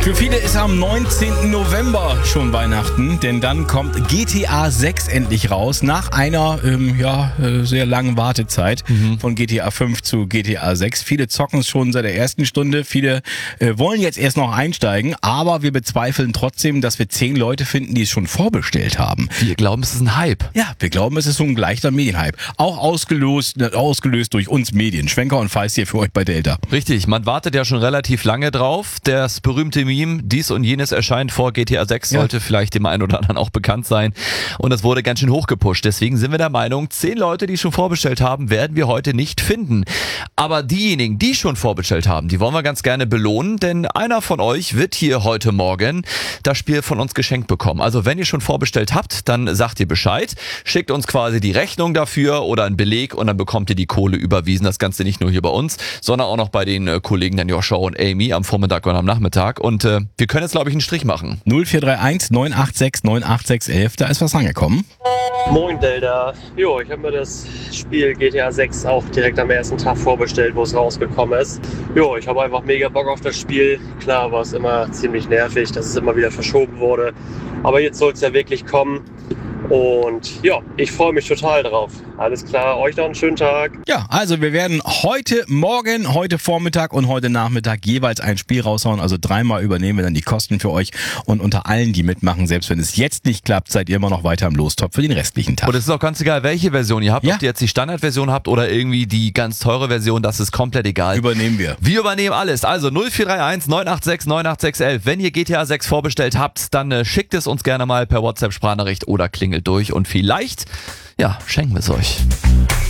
Für viele ist am 19. November schon Weihnachten, denn dann kommt GTA 6 endlich raus, nach einer sehr langen Wartezeit von GTA 5 zu GTA 6. Viele zocken es schon seit der ersten Stunde, viele wollen jetzt erst noch einsteigen, aber wir bezweifeln trotzdem, dass wir 10 Leute finden, die es schon vorbestellt haben. Wir glauben, es ist ein Hype. Ja, wir glauben, es ist so ein leichter Medienhype. Auch ausgelöst durch uns Medien. Schwenker und Feist hier für euch bei Delta. Richtig, man wartet ja schon relativ lange drauf. Das berühmte Meme, dies und jenes erscheint vor GTA 6, sollte vielleicht dem einen oder anderen auch bekannt sein. Und das wurde ganz schön hochgepusht. Deswegen sind wir der Meinung, 10 Leute, die schon vorbestellt haben, werden wir heute nicht finden. Aber diejenigen, die schon vorbestellt haben, die wollen wir ganz gerne belohnen, denn einer von euch wird hier heute Morgen das Spiel von uns geschenkt bekommen. Also wenn ihr schon vorbestellt habt, dann sagt ihr Bescheid, schickt uns quasi die Rechnung dafür oder einen Beleg und dann bekommt ihr die Kohle überwiesen. Das Ganze nicht nur hier bei uns, sondern auch noch bei den Kollegen dann Joshua und Amy am Vormittag und am Nachmittag. Und wir können jetzt, glaube ich, einen Strich machen. 0431 986 98611, da ist was angekommen. Moin Delta. Jo, ich habe mir das Spiel GTA 6 auch direkt am ersten Tag vorbestellt, wo es rausgekommen ist. Jo, ich habe einfach mega Bock auf das Spiel. Klar war es immer ziemlich nervig, dass es immer wieder verschoben wurde. Aber jetzt soll es ja wirklich kommen. Und ja, ich freue mich total drauf. Alles klar, euch noch einen schönen Tag. Ja, also wir werden heute Morgen, heute Vormittag und heute Nachmittag jeweils ein Spiel raushauen. Also 3-mal übernehmen wir dann die Kosten für euch. Und unter allen, die mitmachen, selbst wenn es jetzt nicht klappt, seid ihr immer noch weiter im Lostopf für den restlichen Tag. Und es ist auch ganz egal, welche Version ihr habt. Ja. Ob ihr jetzt die Standardversion habt oder irgendwie die ganz teure Version, das ist komplett egal. Übernehmen wir. Wir übernehmen alles. Also 0431 986 98611. Wenn ihr GTA 6 vorbestellt habt, dann schickt es uns gerne mal per WhatsApp-Sprachnachricht oder klingelt durch und vielleicht, schenken wir es euch.